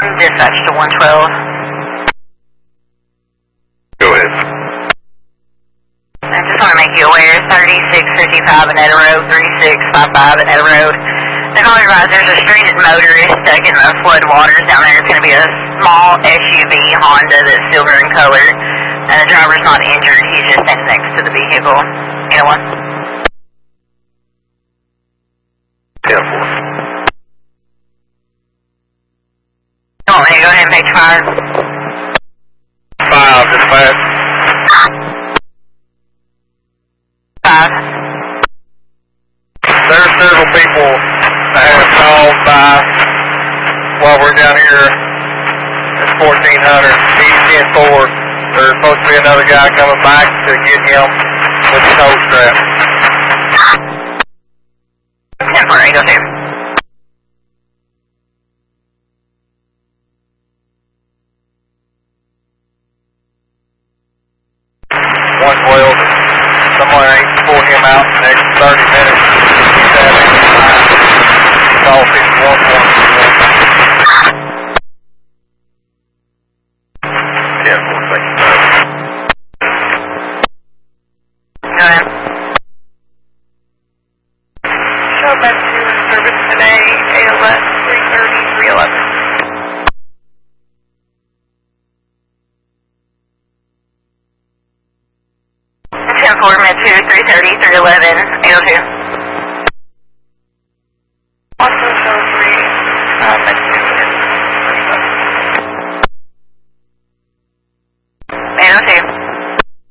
Dispatch to 112. Go ahead. I just want to make you aware, 3655 Annetta Road, 3655 Annetta Road. The caller advised there's a stranded motorist stuck in the flood waters down there. It's going to be a small SUV Honda that's silver in color. And the driver's not injured. He's just standing next to the vehicle. 801. 10-4. You want me to go ahead and make fire? 5, dispatch. 5. There are several people that have called by while we're down here at 1400 East 10-4. There's supposed to be another guy coming back to get him with his hose strap. 10-4, 802. Someone ain't pull him out in the next 30 minutes. He's having call 51. 10-4, thank you. Go ahead. Show back to service today, ALS 330, 311. 10-4, mid 2, 330, 311, 802.